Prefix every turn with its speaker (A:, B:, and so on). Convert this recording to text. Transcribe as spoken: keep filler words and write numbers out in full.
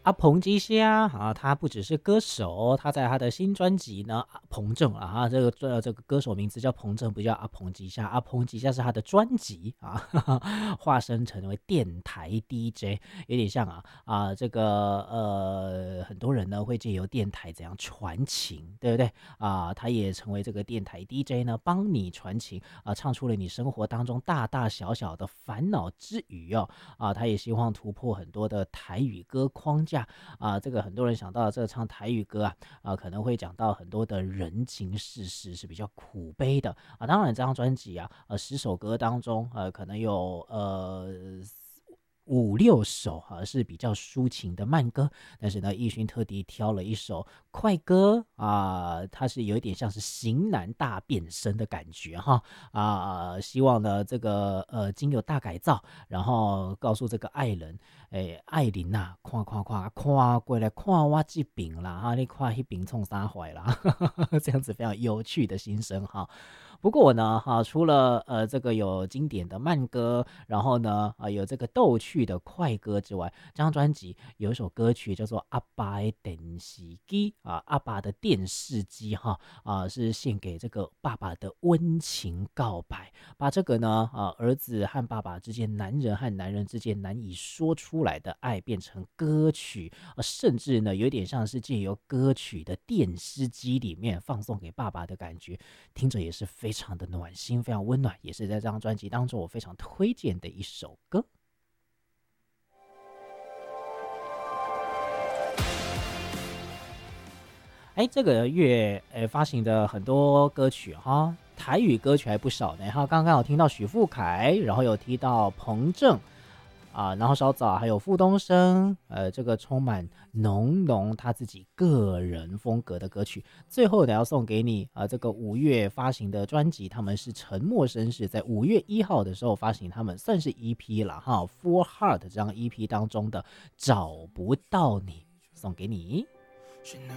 A: 啊，彭吉虾啊，他不只是歌手，他在他的新专辑呢，啊彭正啊，他这个这这个歌手名字叫彭正，不叫阿彭吉虾，阿彭吉虾是他的专辑啊，化身成为电台 D J，有点像啊啊，这个呃，很多人呢会借由电台怎样传情，对不对啊？他也成为这个电台 D J 呢，帮你传情啊，唱出了你生活当中大大小小的烦恼之余哦，啊，他也希望突破很多的台语歌框架啊。这个很多人想到这个唱台语歌啊，啊，可能会讲到很多的人情世事是比较苦悲的啊。当然，这张专辑啊，呃，十首歌当中，呃，可能有呃。五六首啊是比较抒情的慢歌，但是呢，奕迅特地挑了一首快歌啊，它是有一点像是型男大变身的感觉哈啊，希望呢这个呃经由大改造，然后告诉这个爱人，诶，爱人呐、看看看看过来看我这边啦哈，你看那边冲啥坏啦，这样子非常有趣的心声哈。不过呢，哈，除了呃这个有经典的慢歌，然后呢，啊、有这个逗趣的快歌之外，这张专辑有一首歌曲叫做《阿爸的电视机》啊，阿爸的电视机哈啊，是献给这个爸爸的温情告白，把这个呢啊儿子和爸爸之间，男人和男人之间难以说出来的爱变成歌曲，啊，甚至呢有点像是借由歌曲的电视机里面放送给爸爸的感觉。听着也是非常的暖心，非常温暖，也是在这张专辑当中我非常推荐的一首歌。哎，这个月呃发行的很多歌曲哈，台语歌曲还不少呢。哈，刚刚有听到许富凯，然后有提到彭正啊，然后稍早还有傅东升，呃，这个充满浓浓他自己个人风格的歌曲。最后呢，要送给你啊、呃，这个五月发行的专辑，他们是沉默绅士，在五月一号的时候发行，他们算是 E P 了哈，Full Heart 这张 E P 当中的找不到你，送给你。